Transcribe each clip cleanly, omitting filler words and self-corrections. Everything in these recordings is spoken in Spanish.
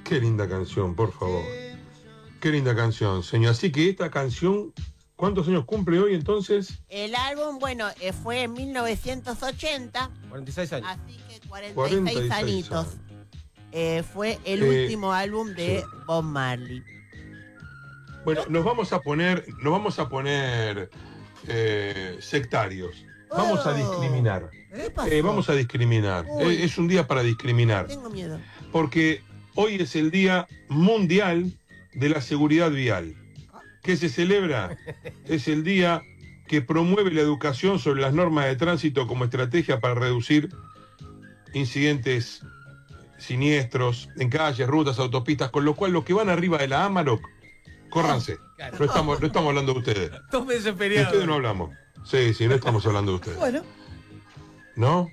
Qué linda canción, por favor. Qué linda canción, señor. Así que esta canción, ¿cuántos años cumple hoy entonces? El álbum, bueno, fue en 1980. 46 años. Así que 46 46 añitos. años. Fue el último álbum de sí. Bob Marley. Bueno, nos vamos a poner sectarios. Vamos a discriminar. ¿Qué pasó? Vamos a discriminar. Es un día para discriminar. Tengo miedo. Porque hoy es el Día Mundial de la Seguridad Vial. ¿Qué se celebra? Es el día que promueve la educación sobre las normas de tránsito como estrategia para reducir incidentes siniestros en calles, rutas, autopistas, con lo cual los que van arriba de la Amarok, córranse. Claro. No estamos hablando de ustedes. Tómense De feriado. ustedes no hablamos. Sí, no estamos hablando de ustedes. Bueno, ¿No?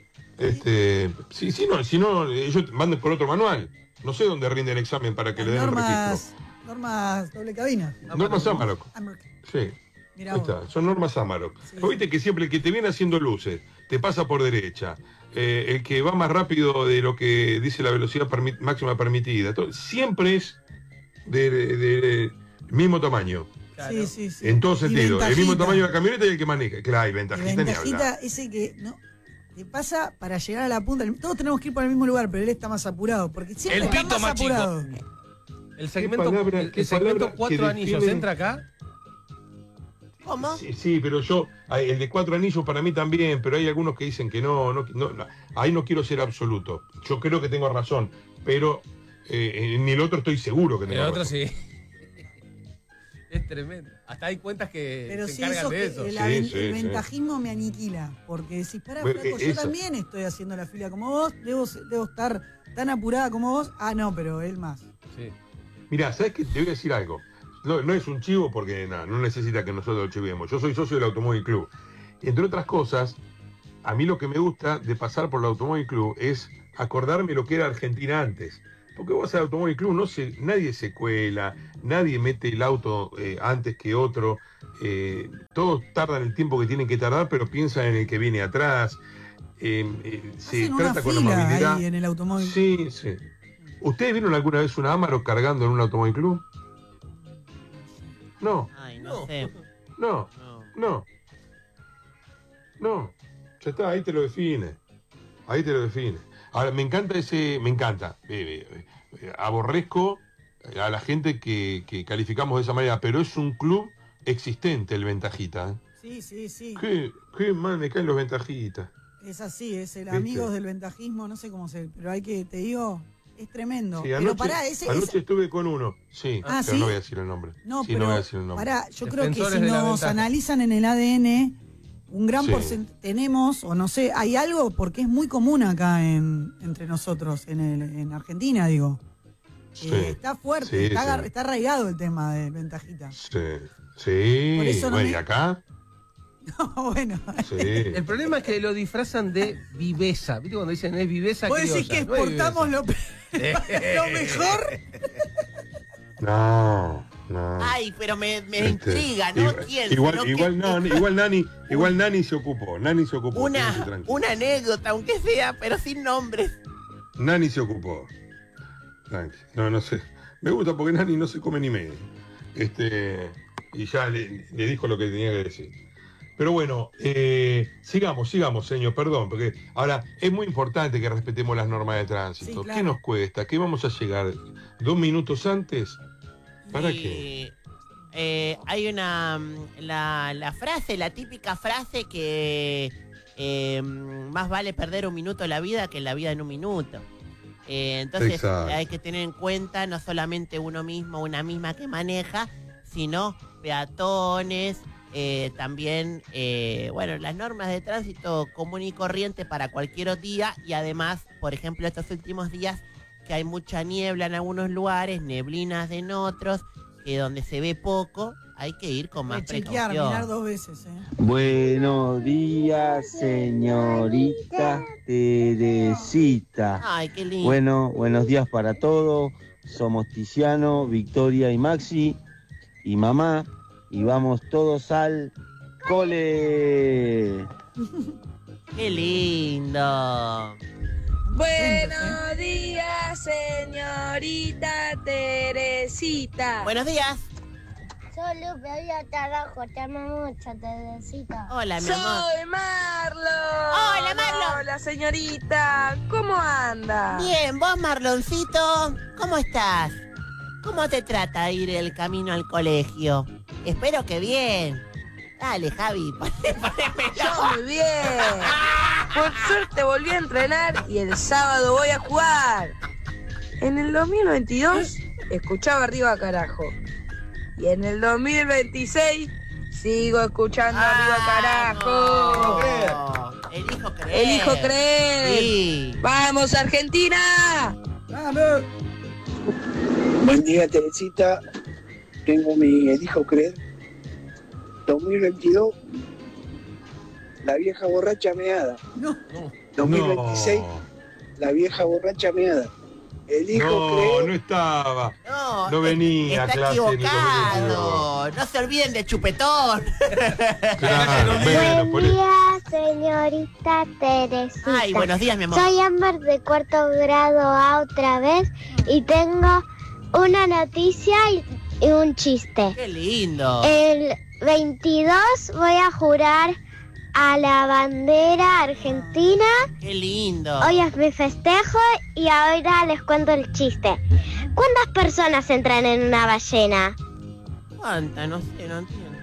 Si no, ellos manden por otro manual. No sé dónde rinde el examen para que le den el registro. normas doble cabina. Normas Amarok. Sí. Mirá Ahí vos. está, son normas Amarok. Sí. Viste que siempre el que te viene haciendo luces, te pasa por derecha, el que va más rápido de lo que dice la velocidad máxima permitida, siempre es de mismo tamaño. Claro. Sí. En todo Y sentido. El mismo ventajita. tamaño de la camioneta y el que maneja. Claro, y Y ventajita ni ventajita, hablar. ese que no te pasa para llegar a la punta. Todos tenemos que ir por el mismo lugar, pero él está más apurado. Porque siempre El está pito más más chico. apurado. El segmento, palabra- el qué segmento palabra 4 que anillos define- entra acá. ¿Cómo? Sí, pero el de 4 anillos para mí también, pero hay algunos que dicen que no, ahí no quiero ser absoluto. Yo creo que tengo razón, pero en el otro estoy seguro que El tengo otro razón. sí. Es tremendo. Hasta hay cuentas que Pero se si encargan eso de que eso. el ventajismo me aniquila. Porque decís, pará, Bueno, flaco, yo eso. también estoy haciendo la fila como vos, debo estar tan apurada como vos. Ah, no, pero él más. Sí. Mirá, ¿sabes qué? Te voy a decir algo. No es un chivo porque no necesita que nosotros lo chivemos. Yo soy socio del Automóvil Club. Y entre otras cosas, a mí lo que me gusta de pasar por el Automóvil Club es acordarme lo que era Argentina antes. Porque vos al Automóvil Club nadie se cuela, nadie mete el auto antes que otro. Todos tardan el tiempo que tienen que tardar, pero piensan en el que viene atrás. Se Hacen una trata con fila amabilidad. ahí en el automóvil. Sí. ¿Ustedes vieron alguna vez una Amarok cargando en un Automóvil Club? No. Ay, no sé. No. Ya está, ahí te lo define. Ahora, me encanta. Aborrezco a la gente que calificamos de esa manera, pero es un club existente el ventajita. Sí. Qué mal me caen los ventajitas. Es así, es el ¿Viste? amigos del ventajismo, no sé cómo se. Pero te digo, es tremendo. Sí, pero anoche, pará, anoche estuve con uno. Sí, Ah, pero ¿sí? no voy a decir el nombre. No, Sí, pero no voy a decir el nombre. pará, yo creo que Defensores si de la nos ventaja. analizan en el ADN, un gran Sí. porcentaje tenemos, o no sé, hay algo, porque es muy común acá entre nosotros, en Argentina, digo. Sí. Está fuerte, Sí, sí. está arraigado el tema de ventajita. Sí. Por eso no Bueno, me- ¿y acá? No, bueno. Sí. El problema es que lo disfrazan de viveza. ¿Viste cuando dicen es viveza ¿Vos criolla? decís que No es exportamos viveza. lo mejor? No. Ay, pero me intriga, ¿no? ¿Quién? Igual Nani se ocupó. Quédese tranquilo. Una anécdota, aunque sea, pero sin nombres. Nani se ocupó. Tranqui. No sé. Me gusta porque Nani no se come ni medio. Y ya le dijo lo que tenía que decir. Pero bueno, sigamos, señor, perdón, porque ahora es muy importante que respetemos las normas de tránsito. Sí, claro. ¿Qué nos cuesta? ¿Qué vamos a llegar 2 minutos antes? ¿Para Y, qué? hay la frase, la típica frase que más vale perder un minuto la vida que la vida en un minuto. Entonces Exacto. hay que tener en cuenta no solamente uno mismo, una misma que maneja, sino peatones, también, las normas de tránsito común y corriente para cualquier día y además, por ejemplo, estos últimos días que hay mucha niebla en algunos lugares, neblinas en otros, que donde se ve poco, hay que ir con más Chequear, precaución. mirar 2 veces, Buenos días, señorita Teresita. Ay, qué lindo. Bueno, buenos días para todos. Somos Tiziano, Victoria y Maxi y mamá. Y vamos todos al cole. Qué lindo. Buenos días, señorita Teresita. Buenos días. Soy Lupe, hoy a trabajo, te amo mucho, Teresita. Hola, mi amor. Soy Marlon. Hola, Marlon. Hola, señorita. ¿Cómo anda? Bien, vos, Marloncito, ¿cómo estás? ¿Cómo te trata ir el camino al colegio? Espero que bien. Dale, Javi, Yo muy bien. Por suerte volví a entrenar y el sábado voy a jugar. En el 2022 escuchaba Arriba Carajo. Y en el 2026 sigo escuchando Arriba Carajo. Elijo creer. Elijo creer. Sí. ¡Vamos, Argentina! ¡Vamos! Buen día, Teresita. Tengo mi Elijo Creer 2022. La vieja borracha meada. No. 2026. La vieja borracha meada. Elijo No, Creer. no estaba. No, No venía a está clase en el equivocado. No se olviden de Chupetón. Claro, bueno, por Buen eso. día, señorita Teresita. Ay, buenos días, mi amor. Soy Amber de cuarto grado A otra vez y tengo una noticia y un chiste. Qué lindo. El 22 voy a jurar a la bandera argentina. Qué lindo. Hoy es mi festejo y ahora les cuento el chiste. ¿Cuántas personas entran en una ballena? ¿Cuánta? No sé, no entiendo.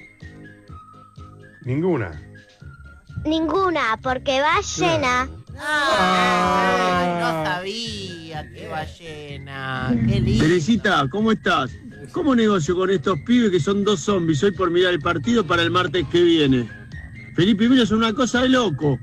Ninguna. Ninguna, porque va llena. Ay, no sabía que ballena. Qué lindo. Teresita, ¿cómo estás? ¿Cómo negocio con estos pibes que son dos zombies hoy por mirar el partido para el martes que viene? Felipe Mira, es una cosa de loco.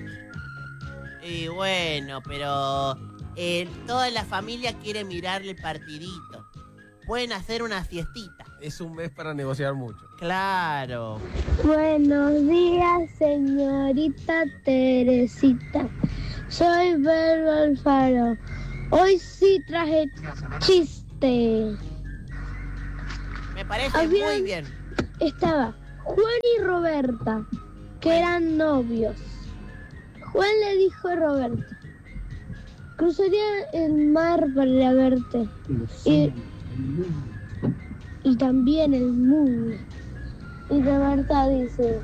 Y bueno, pero toda la familia quiere mirarle el partidito. Pueden hacer una fiestita. Es un mes para negociar mucho. Claro. Buenos días, señorita Teresita. Soy Vero Alfaro. Hoy sí traje chiste. Me parece Habían- muy bien. Estaba Juan y Roberta, que eran novios. Juan le dijo a Roberta: cruzaría el mar para ir a verte. Y también el mundo. Y Roberta dice: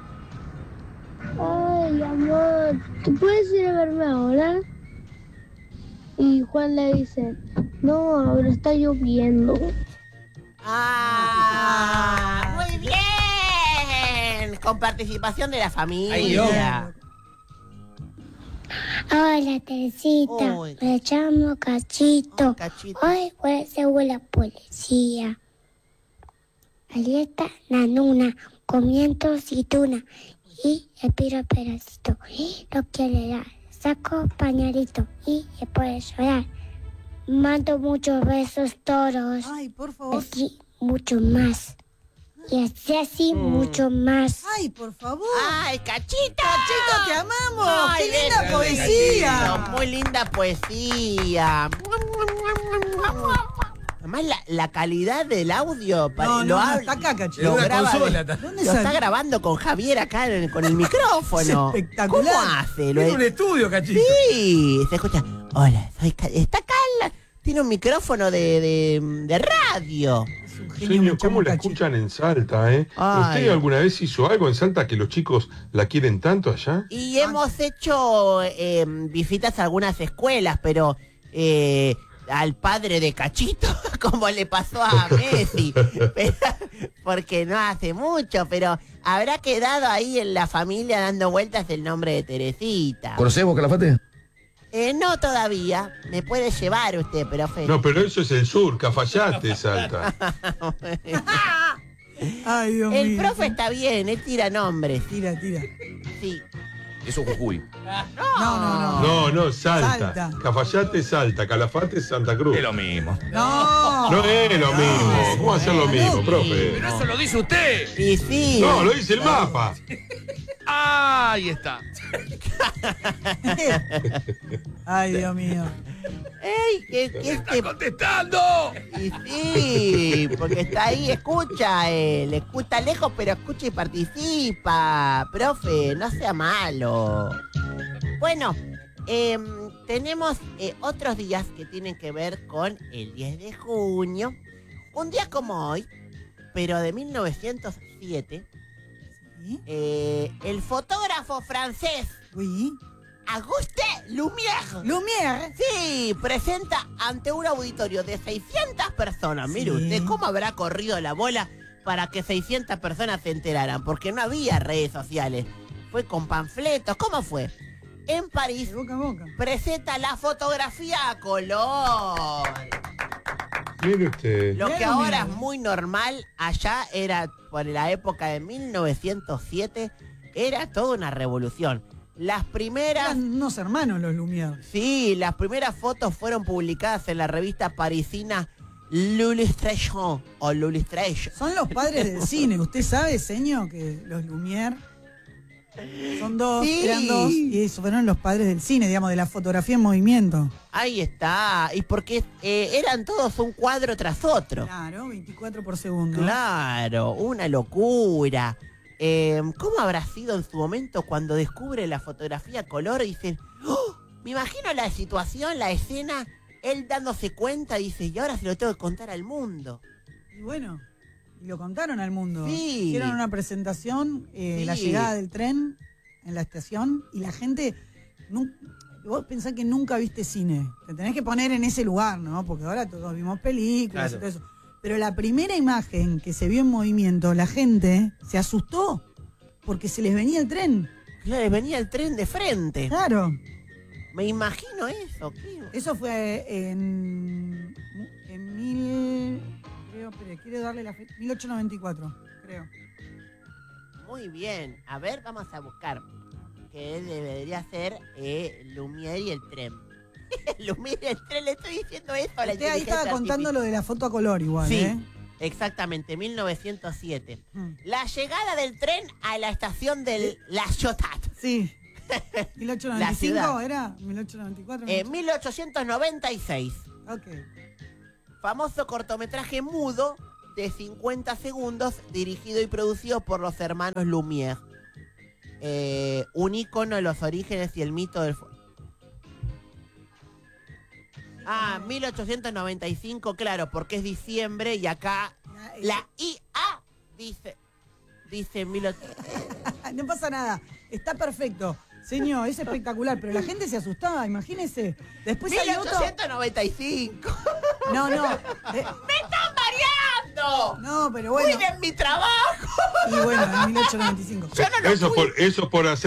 ay, amor, ¿tú puedes ir a verme ahora? Y Juan le dice: no, ahora está lloviendo. ¡Ah! ¡Muy bien! Con participación de la familia. Hola, Teresita. Uy. Me llamo Cachito. Oh, Cachito. Hoy fue según la policía. Alieta Nanuna, comiendo aceituna. Y el pedacito. Y lo quiere dar. Saco pañalito. Y después de llorar. Mando muchos besos toros. Ay, por favor. Así, mucho más. Y así, mucho más. Ay, por favor. ¡Ay, Cachito! Cachito, te amamos. Ay, ¡Qué linda grande, poesía! Cachito, muy linda poesía. Además, la calidad del audio. No, está acá, Cachito. Lo, Una graba consola, ¿Dónde lo está salió? grabando con Javier acá con el micrófono. Es espectacular. ¿Cómo hace? Tiene un estudio, Cachito. Sí, se escucha. Hola, está acá. Tiene un micrófono de radio. Es un genio, Señor, me ¿cómo llamo la Cachito. escuchan en Salta, eh? Ay. ¿Usted alguna vez hizo algo en Salta que los chicos la quieren tanto allá? Y hemos hecho visitas a algunas escuelas, pero al padre de Cachito, como le pasó a Messi, pero- porque no hace mucho, pero habrá quedado ahí en la familia dando vueltas el nombre de Teresita. ¿Conocés vos, Calafate? No todavía, me puede llevar usted, profe. No, pero eso es el sur, Cafayate, Salta. Ay, Dios mío. El profe está bien, él tira nombres, Tira. sí. Eso es Jujuy. No. No, Salta. Salta. Cafayate, Salta. Calafate, Santa Cruz. Es lo mismo. No. No es lo mismo. ¿Cómo va a ser lo mismo, profe? Pero eso lo dice usted. Y sí. No, lo dice el mapa. Ahí está. Ay, Dios mío. ¡Ey! ¿Qué ¡Está contestando! Y sí, porque está ahí, escucha él, escucha lejos, pero escucha y participa. Profe, no sea malo. Bueno, tenemos otros días que tienen que ver con el 10 de junio. Un día como hoy, pero de 1907, ¿Sí? el fotógrafo francés Oui. Auguste Lumière. Lumière. Sí, presenta ante un auditorio de 600 personas. Mire Sí. usted cómo habrá corrido la bola para que 600 personas se enteraran, porque no había redes sociales. Fue con panfletos, ¿cómo fue? En París De boca a boca. presenta la fotografía a color. Mire usted. Lo que Bien, ahora bien. es muy normal, allá era, por la época de 1907, era toda una revolución. Las primeras... Eran unos hermanos los Lumière. Sí, las primeras fotos fueron publicadas en la revista parisina L'Illustration o L'Illustration. Son los padres del cine. ¿Usted sabe, señor, que los Lumière son dos, Sí. eran dos, y esos fueron los padres del cine, digamos, de la fotografía en movimiento? Ahí está, y porque eran todos un cuadro tras otro. Claro, 24 por segundo. Claro, una locura. ¿Cómo habrá sido en su momento cuando descubre la fotografía a color y dicen, ¡oh! Me imagino la situación, la escena, él dándose cuenta, dice, y ahora se lo tengo que contar al mundo. Y bueno, y lo contaron al mundo. Sí. Hicieron una presentación, Sí. la llegada del tren en la estación, y la gente... Vos pensás que nunca viste cine. Te tenés que poner en ese lugar, ¿no? Porque ahora todos vimos películas y Claro. todo eso. Pero la primera imagen que se vio en movimiento, la gente se asustó porque se les venía el tren. Claro, les venía el tren de frente. Claro. Me imagino eso. ¿Qué? Eso fue en creo, pero quiero darle la fecha, 1894, creo. Muy bien. A ver, vamos a buscar. Que debería ser Lumière y el tren. Lumière y el tren, le estoy diciendo eso a la Usted ahí estaba inteligencia contando artificial. lo de la foto a color igual, Sí, ¿eh? exactamente, 1907. Mm. La llegada del tren a la estación de La Ciotat. Sí. La 1895 ciudad. era 1894. 1896. Ok. Famoso cortometraje mudo de 50 segundos dirigido y producido por los hermanos Lumière. Un ícono de los orígenes y el mito del... 1895, claro, porque es diciembre y acá la IA dice 1800. No pasa nada. Está perfecto. Señor, es espectacular, pero la gente se asustaba, imagínese. Después hay otro... 1895. No, no. ¡Me están mareando! No, pero bueno. ¡Cuiden mi trabajo! Y bueno, en 1895. Yo no lo Eso por hacer